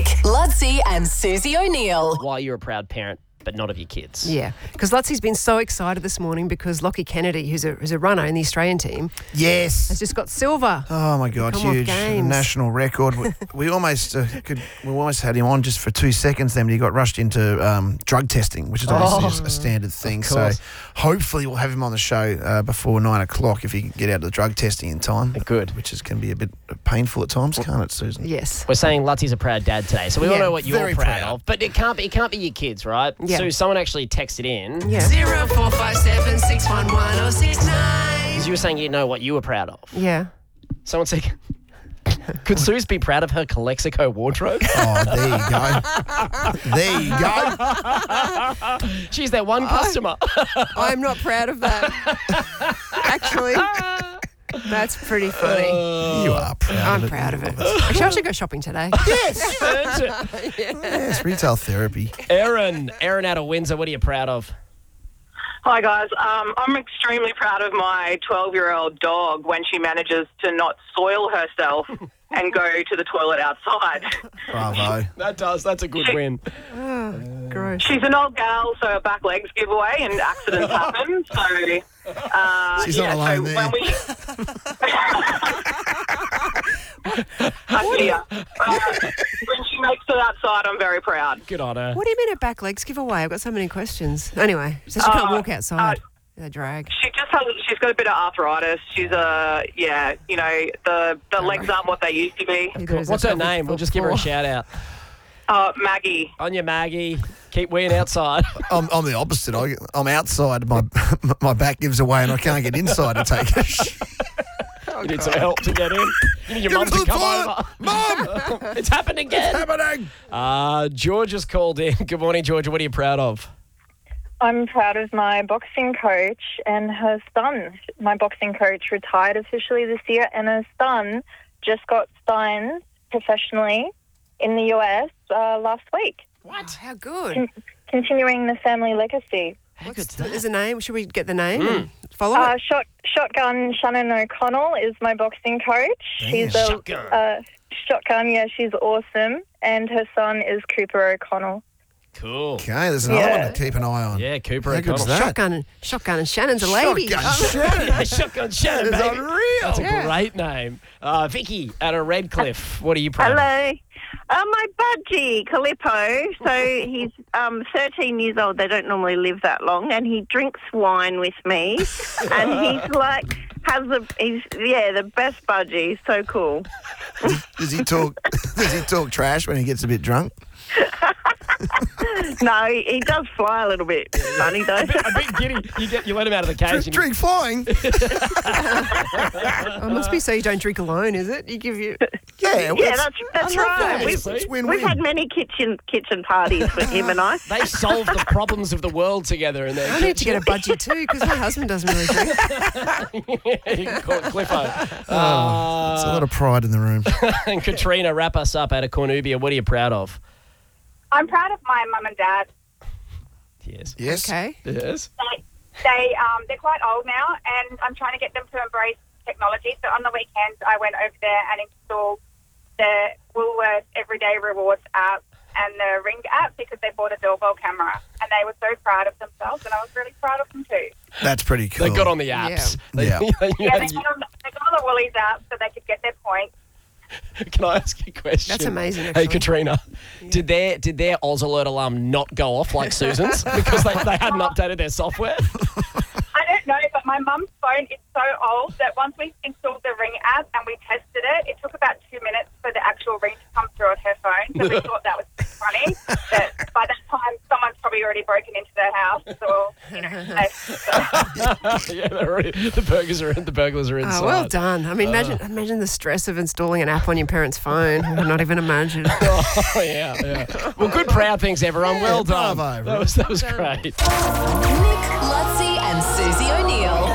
Nick, Ludsey and Susie O'Neill. Why you're a proud parent, but not of your kids. Yeah, because Lutsey's been so excited this morning because Lockie Kennedy, who's a runner in the Australian team, has Yes. just got silver. Oh my God, Come off huge games. national record. We almost had him on just for 2 seconds. Then he got rushed into drug testing, which is obviously a standard thing. So course. hopefully we'll have him on the show before 9 o'clock if he can get out of the drug testing in time. Good. Which can be a bit painful at times, can't it, Susan? Yes. We're saying Lutsey's a proud dad today, so we all Yeah, know what you're very proud proud. of. But it can't be your kids, right? Yeah. So someone actually texted in. Yeah. 0457 611 069. Because you were saying you know what you were proud of. Yeah. Someone said, could Suze be proud of her Calexico wardrobe? Oh, there you go. There you go. She's their one customer. I'm not proud of that. Actually, that's pretty funny. You are proud I'm of it. proud of it. Actually, I should go shopping today. Yes, retail therapy. Erin out of Windsor, what are you proud of? Hi guys, I'm extremely proud of my 12-year-old dog when she manages to not soil herself and go to the toilet outside. Bravo. That's a good win. Gross. She's an old gal, so her back legs give away and accidents happen. So, She's not alone there. when we... when she makes it outside, I'm very proud. Good on her. What do you mean her back legs give away? I've got so many questions. Anyway, so she can't walk outside. The drag. She's got a bit of arthritis. She's the legs aren't what they used to be. Neither is What's a her pelvic name? We'll just give her a shout out. Maggie. On your Maggie. Keep weeing outside. I'm the opposite. I'm outside. My back gives away and I can't get inside to take a shit. You need some help to get in. You need your mum Give to it to the come toilet. over. Mum! It's happened again. Happening! George has called in. Good morning, Georgia. What are you proud of? I'm proud of my boxing coach and her son. My boxing coach retired officially this year, and her son just got signed professionally in the US last week, What? How good. continuing the family legacy. Is a name? Should we get the name? Follow it. Shotgun Shannon O'Connell is my boxing coach. She's Shotgun. Shotgun, yeah, she's awesome. And her son is Cooper O'Connell. Cool. Okay, there's another one to keep an eye on. Yeah, Cooper How O'Connell. good's that? Shotgun and Shannon's a lady. Shotgun Shannon, That is baby. unreal. That's a great name. Vicky out of Redcliffe. What are you proud of? Hello. My budgie, Calippo, so he's 13 years old. They don't normally live that long, and he drinks wine with me, and he's like, he's the best budgie. So cool. Does he talk trash when he gets a bit drunk? No, he does fly a little bit funny, though. A bit giddy. You let him out of the cage. Drink flying? Oh, it must be so you don't drink alone, is it? You give you. Yeah, well, Yeah, that's right. that. it's We've win-win. had many kitchen parties with him and I. They solve the problems of the world together in their I need to get a budgie too because my husband doesn't really drink. You can call it Cliffo. It's a lot of pride in the room. And Katrina, wrap us up out of Cornubia. What are you proud of? I'm proud of my mum and dad. Yes. Yes? Okay. Yes. They're quite old now, and I'm trying to get them to embrace technology. So on the weekend, I went over there and installed the Woolworths Everyday Rewards app and the Ring app because they bought a doorbell camera, and they were so proud of themselves, and I was really proud of them too. That's pretty cool. They got on the apps. Yeah. Yeah, they got on the Woolies app so they could get their points. Can I ask you a question? That's amazing, Hey, actually. Katrina, did their Oz Alert alarm not go off like Susan's because they hadn't updated their software? I don't know, but my mum's phone is so old that once we installed the Ring app and we tested it, it took about 2 minutes for the actual ring to come through on her phone. So we thought that was funny. That by that time, someone's probably already broken into their house, or Yeah, the burglars are inside. Oh, well done. I mean, imagine the stress of installing an app on your parents' phone. I cannot even imagine. Oh, yeah. Well, good proud things, everyone. Well done. bravo, That was great. Nick, Ludsey and Susie O'Neill.